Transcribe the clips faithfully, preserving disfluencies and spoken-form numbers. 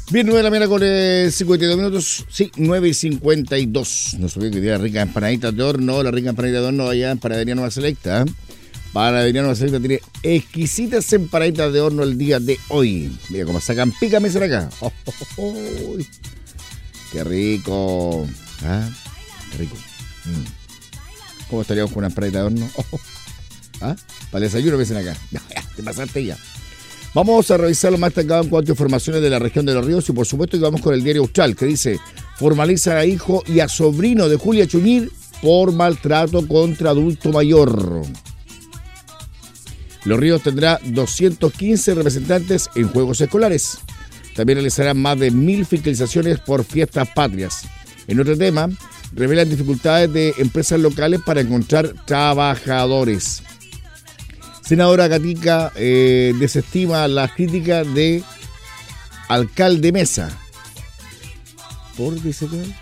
Bien, nueve de la mañana con eh, cincuenta y dos minutos. Sí, nueve y cincuenta y dos. No sabía que tenía ricas empanaditas de horno. La rica empanadita de horno allá en Panadería Nueva Selecta. Panadería Nueva Selecta tiene exquisitas empanaditas de horno el día de hoy. Mira cómo sacan pica mesa acá. Oh, oh, oh, oh. Qué rico. ¿Ah? Qué rico. Mm. ¿Cómo estaríamos con una empanadita de horno? Oh, oh. ¿Ah? Para el desayuno me dicen acá. Ya, ya, te pasaste ya. Vamos a revisar lo más destacado en cuanto a informaciones de la región de Los Ríos y por supuesto que vamos con el diario Austral que dice: formaliza a hijo y a sobrino de Julia Chuñir por maltrato contra adulto mayor. Los Ríos tendrá doscientos quince representantes en juegos escolares. También realizarán más de mil fiscalizaciones por fiestas patrias. En otro tema, revelan dificultades de empresas locales para encontrar trabajadores. Senadora Gatica eh, desestima las críticas de alcalde Mesa. ¿Por qué dice que?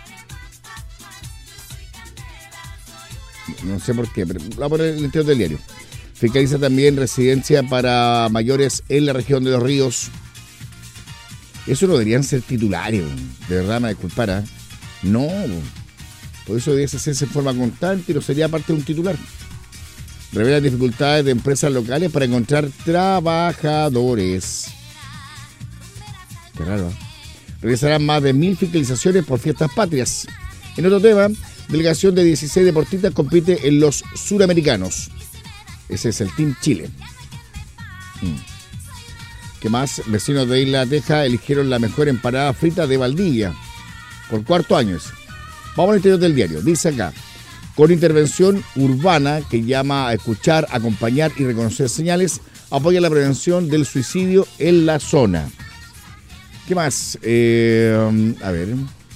No sé por qué, pero va a poner el interior del diario. Fiscaliza también residencia para mayores en la región de Los Ríos. Eso no deberían ser titulares, de verdad me disculpara. No, por eso debería hacerse en forma constante y no sería parte de un titular. Revelan dificultades de empresas locales para encontrar trabajadores. Qué raro. Realizarán más de mil fiscalizaciones por fiestas patrias. En otro tema, delegación de dieciséis deportistas compite en los suramericanos. Ese es el Team Chile. Mm. ¿Qué más? Vecinos de Isla Teja eligieron la mejor empanada frita de Valdivia. Por cuarto año ese. Vamos al interior del diario. Dice acá: con intervención urbana que llama a escuchar, acompañar y reconocer señales, apoya la prevención del suicidio en la zona. ¿Qué más? Eh, a ver.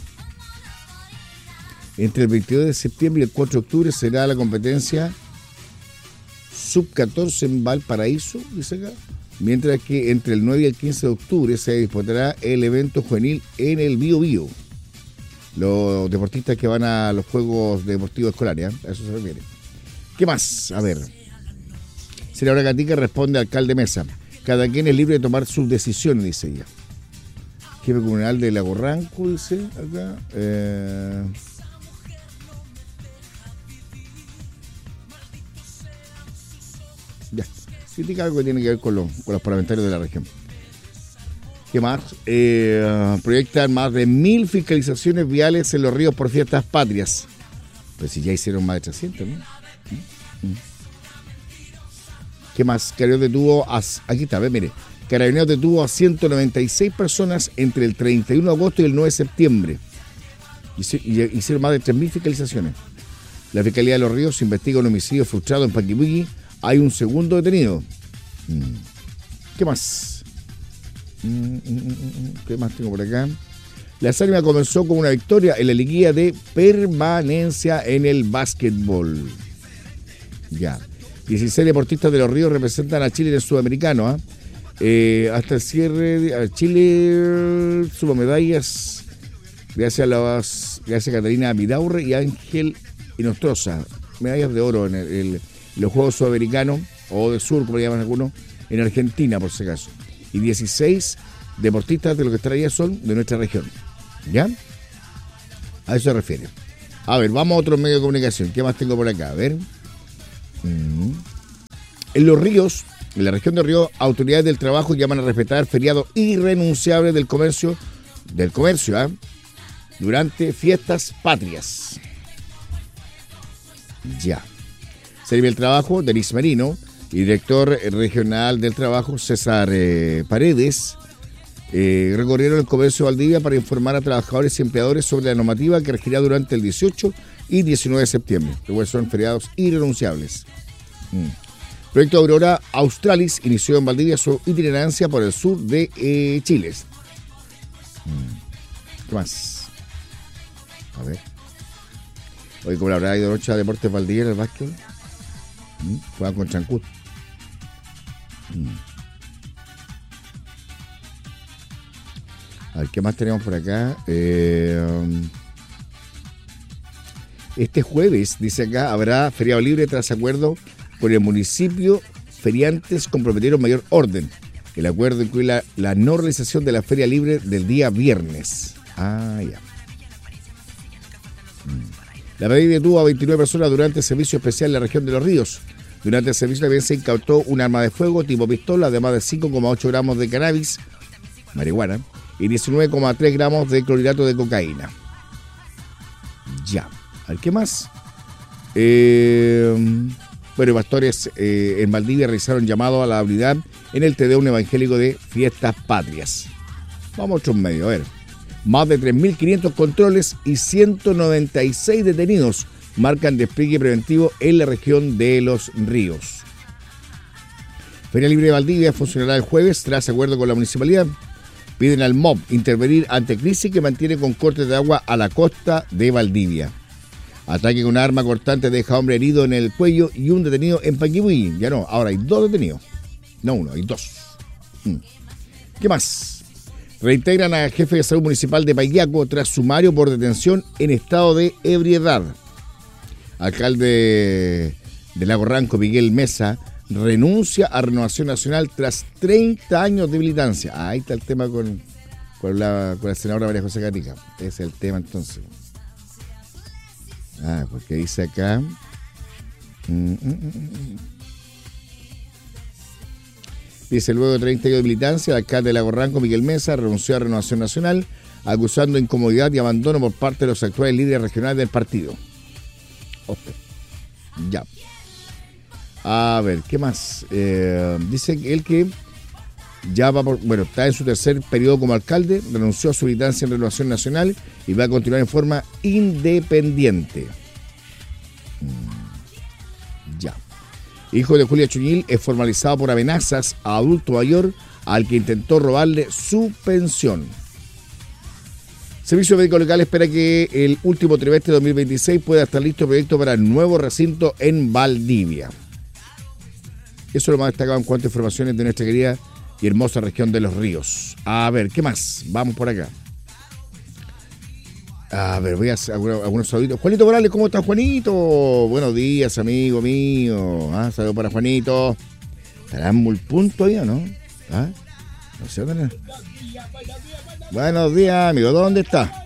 Entre el veintidós de septiembre y el cuatro de octubre será la competencia sub catorce en Valparaíso, dice acá. Mientras que entre el nueve y el quince de octubre se disputará el evento juvenil en el Bío Bío. Los deportistas que van a los Juegos Deportivos Escolares, ¿eh? A eso se refiere. ¿Qué más? A ver. Senadora Gatica responde al alcalde Mesa: cada quien es libre de tomar sus decisiones, dice ella. Jefe comunal de Lago Ranco, dice acá. Eh... Ya. Critica algo que tiene que ver con, lo, con los parlamentarios de la región. ¿Qué más? Eh, proyectan más de mil fiscalizaciones viales en Los Ríos por fiestas patrias. Pues si ya hicieron más de trescientos, ¿no? ¿Qué más? Carabineros detuvo a... Aquí está, ve, mire. Carabineros detuvo a ciento noventa y seis personas entre el treinta y uno de agosto y el nueve de septiembre. Hicieron más de tres mil fiscalizaciones. La Fiscalía de Los Ríos investiga un homicidio frustrado en Paquipuqui. Hay un segundo detenido. ¿Qué más? ¿Qué más tengo por acá? La Sárima comenzó con una victoria en la liguilla de permanencia en el básquetbol. Ya. dieciséis deportistas de Los Ríos representan a Chile en el sudamericano. ¿eh? Eh, hasta el cierre, de, Chile suma medallas gracias a las, gracias a Catalina Vidaurre y Ángel Inostroza. Medallas de oro en el, el, los Juegos Sudamericanos, o de Sur, como le llaman algunos, en Argentina, por si acaso. Y dieciséis deportistas de lo que estaría son de nuestra región. ¿Ya? A eso se refiere. A ver, vamos a otro medio de comunicación. ¿Qué más tengo por acá? A ver. Mm. En Los Ríos, en la región de Río, autoridades del trabajo llaman a respetar feriado irrenunciable del comercio, del comercio, ¿eh? durante fiestas patrias. Ya. Servicio del Trabajo, Denis Marino, y director regional del trabajo, César eh, Paredes, eh, recorrieron el comercio de Valdivia para informar a trabajadores y empleadores sobre la normativa que regirá durante el dieciocho y diecinueve de septiembre, que pues son feriados irrenunciables. Mm. Proyecto Aurora Australis inició en Valdivia su itinerancia por el sur de eh, Chile. Mm. ¿Qué más? A ver. Hoy, como la habrá ido noche a Deportes Valdivia en el básquet, mm. juegan con Chancút. A ver, ¿qué más tenemos por acá? Eh, este jueves, dice acá, habrá feriado libre tras acuerdo con el municipio. Feriantes comprometieron mayor orden. El acuerdo incluye la, la no realización de la feria libre del día viernes. Ah, ya. La P D I detuvo a veintinueve personas durante el servicio especial en la región de Los Ríos. Durante el servicio también se incautó un arma de fuego tipo pistola, además de cinco coma ocho gramos de cannabis, marihuana, y diecinueve coma tres gramos de clorhidrato de cocaína. Ya. A ver, ¿qué más? Eh, bueno, pastores eh, en Valdivia realizaron llamado a la unidad en el Tedeum evangélico de Fiestas Patrias. Vamos a otros medios, a ver. Más de tres mil quinientos controles y ciento noventa y seis detenidos marcan despliegue preventivo en la región de Los Ríos. Feria Libre de Valdivia funcionará el jueves tras acuerdo con la municipalidad. Piden al M O B intervenir ante crisis que mantiene con cortes de agua a la costa de Valdivia. Ataque con arma cortante deja hombre herido en el cuello y un detenido en Panguipulli. Ya no, ahora hay dos detenidos. No uno, hay dos. ¿Qué más? Reintegran al jefe de salud municipal de Paillaco tras sumario por detención en estado de ebriedad. Alcalde de Lago Ranco, Miguel Mesa, renuncia a Renovación Nacional tras treinta años de militancia. Ah, ahí está el tema con, con, la, con la senadora María José Gatica. Ese es el tema entonces. Ah, porque dice acá... Mm, mm, mm. Dice, luego de treinta años de militancia, el alcalde de Lago Ranco, Miguel Mesa, renunció a Renovación Nacional, acusando incomodidad y abandono por parte de los actuales líderes regionales del partido. Okay. Ya. A ver, ¿qué más? Eh, dice él que ya va por, bueno, está en su tercer periodo como alcalde, renunció a su militancia en Renovación Nacional y va a continuar en forma independiente. Ya. Hijo de Julia Chuñil es formalizado por amenazas a adulto mayor al que intentó robarle su pensión. Servicio Médico Local espera que el último trimestre de dos mil veintiséis pueda estar listo el proyecto para el nuevo recinto en Valdivia. Eso es lo más destacado en cuanto a informaciones de nuestra querida y hermosa región de Los Ríos. A ver, ¿qué más? Vamos por acá. A ver, voy a hacer algunos, algunos saluditos. Juanito Morales, ¿cómo estás, Juanito? Buenos días, amigo mío. Ah, saludos para Juanito. ¿Estará en Mulpunto todavía, no? ¿Ah? No sé dónde. Buenos días, amigo. ¿Dónde está?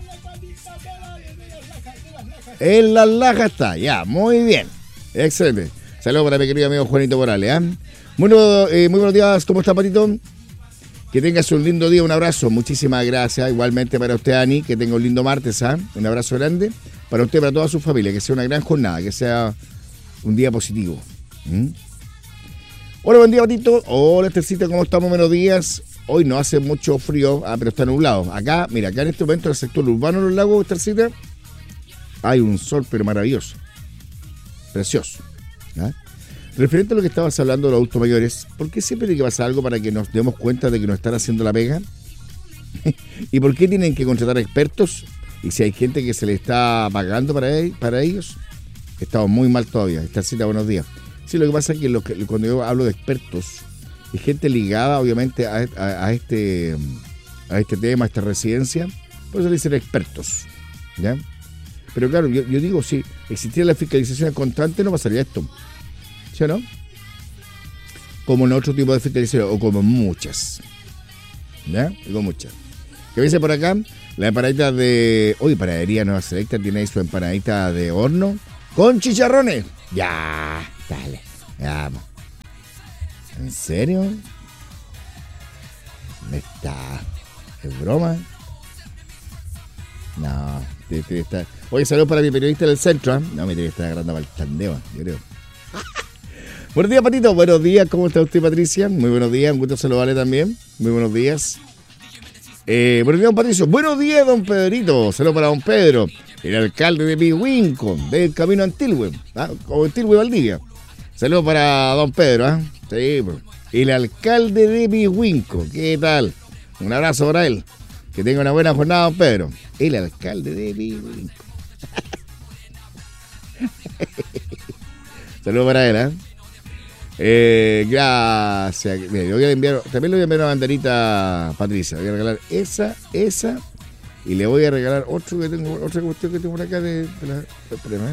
En Las Lajas está, ya, muy bien. Excelente. Saludos para mi querido amigo Juanito Morales. ¿eh? Bueno, eh, muy buenos días, ¿cómo está, Patito? Que tengas un lindo día, un abrazo. Muchísimas gracias. Igualmente para usted, Ani, que tenga un lindo martes. ¿eh? Un abrazo grande. Para usted, para toda su familia. Que sea una gran jornada, que sea un día positivo. ¿Mm? Hola, buen día, Patito. Hola, Estercita, ¿cómo estamos? Buenos días. Hoy no hace mucho frío, ah, pero está nublado. Acá, mira, acá en este momento, en el sector urbano de los lagos, Estercita, hay un sol, pero maravilloso. Precioso. ¿Ah? Referente a lo que estabas hablando de los adultos mayores, ¿por qué siempre tiene que pasar algo para que nos demos cuenta de que no están haciendo la pega? ¿Y por qué tienen que contratar expertos? Y si hay gente que se le está pagando para, para ellos, estamos muy mal todavía. Estercita, buenos días. Sí, lo que pasa es que, lo que cuando yo hablo de expertos, es gente ligada obviamente a, a, a, este, a este tema, a esta residencia, por eso le dicen expertos, ¿ya? Pero claro, yo, yo digo, si existiera la fiscalización constante no pasaría esto, ¿sí o no? Como en otro tipo de fiscalización, o como muchas, ¿ya? Digo muchas. ¿Qué dice por acá? La empanadita de... Uy, Panadería Nueva Selecta tiene ahí su empanadita de horno con chicharrones. Ya, dale, vamos. ¿En serio? ¿Me está? ¿Es broma? No, te, te está... Oye, saludos para mi periodista del centro, ¿eh? No, me tiene que estar agarrando para el tandeo, yo creo. Buenos días, Patito. Buenos días, ¿cómo está usted, Patricia? Muy buenos días, un gusto saludarle también. Muy buenos días. Eh, buenos días, don Patricio. Buenos días, don Pedrito. Saludos para don Pedro, el alcalde de Pihuinco, del camino Antilhue, ¿ah? O Antilhue Valdivia. Saludos para don Pedro, ¿eh? Sí, pues. El alcalde de Pihuinco. ¿Qué tal? Un abrazo para él. Que tenga una buena jornada, don Pedro. El alcalde de Pihuinco. Saludos para él, ¿eh? Eh, gracias. Mira, yo voy a enviar, también le voy a enviar una banderita a Patricia. Le voy a regalar esa, esa. Y le voy a regalar otro que tengo, otra cuestión que tengo por acá de, de la. Espérame.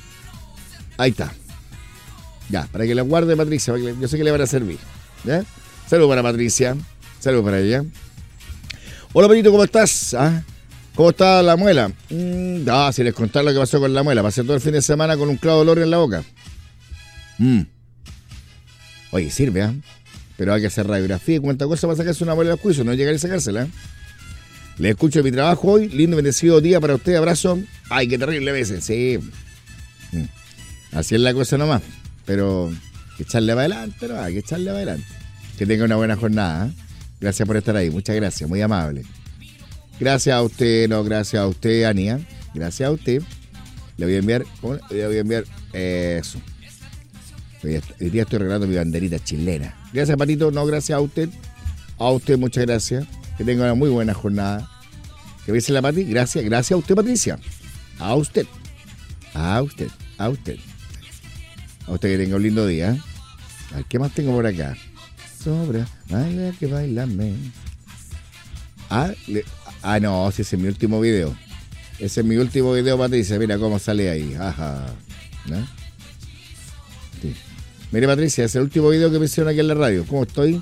Ahí está. Ya, para que la guarde Patricia, para que le, yo sé que le van a servir. ¿Ya? Saludos para Patricia. Saludos para ella. Hola, Perito, ¿cómo estás? ¿Ah? ¿Cómo está la muela? Mm, ah, si les contar lo que pasó con la muela. Pasé todo el fin de semana con un clavo de dolor en la boca. Mm. Oye, sirve, ¿ah? ¿eh? Pero hay que hacer radiografía y cuánta cosa para sacarse una muela del juicio, no llegar y sacársela. ¿eh? Les escucho mi trabajo hoy. Lindo y bendecido día para usted. Abrazo. Ay, qué terrible veces. Sí. Mm. Así es la cosa nomás. Pero hay que echarle para adelante, ¿no? Hay que echarle para adelante. Que tenga una buena jornada. ¿eh? Gracias por estar ahí. Muchas gracias. Muy amable. Gracias a usted, no, gracias a usted, Ania. Gracias a usted. Le voy a enviar, ¿cómo le voy a enviar? Eso. Hoy día estoy regalando mi banderita chilena. Gracias, Patito, no, gracias a usted. A usted, muchas gracias. Que tenga una muy buena jornada. ¿Qué dice la Pati? Gracias, gracias a usted, Patricia. A usted. A usted, a usted. A usted que tenga un lindo día. A ver, ¿qué más tengo por acá? Sobra, baila que bailame. Ah, le, ah, no, ese es mi último video. Ese es mi último video, Patricia. Mira cómo sale ahí. Ajá. ¿No? Sí. Mire, Patricia, es el último video que me hicieron aquí en la radio. ¿Cómo estoy?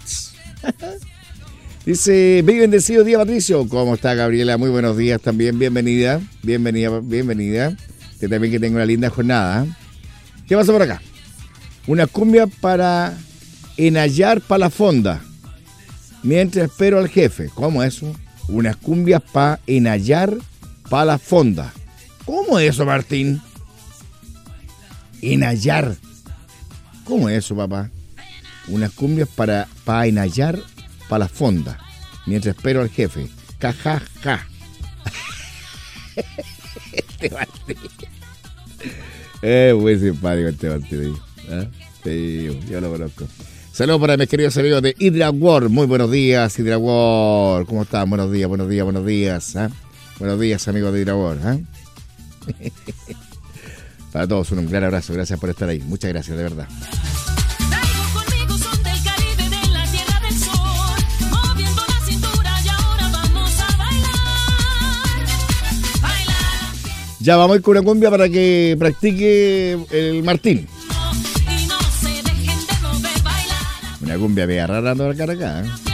Dice, bien bendecido día, Patricio. ¿Cómo está, Gabriela? Muy buenos días también. Bienvenida. Bienvenida, bienvenida. Que también que tenga una linda jornada. ¿Qué pasa por acá? Una cumbia para enallar para la fonda. Mientras espero al jefe. ¿Cómo eso? Unas cumbias para enallar para la fonda. ¿Cómo es eso, Martín? Enallar. ¿Cómo es eso, papá? Unas cumbias para pa enallar para la fonda. Mientras espero al jefe. Ja, ja, ja. Este Martín. Es muy simpático este Martín. ¿Eh? Sí, yo lo conozco. Saludos para mis queridos amigos de Hydra World. Muy buenos días, Hydra World. ¿Cómo están? Buenos días, buenos días, buenos días. ¿eh? Buenos días, amigos de Hydra World. ¿eh? Para todos, un gran abrazo. Gracias por estar ahí. Muchas gracias, de verdad. Ya vamos a ir con una cumbia para que practique el Martín. Una cumbia media rara ando acá acá. ¿eh?